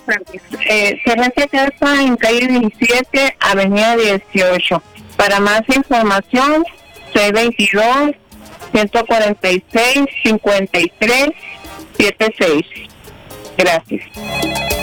Terrencia Casa en calle 17, avenida 18. Para más información, 622-146-5376. Gracias.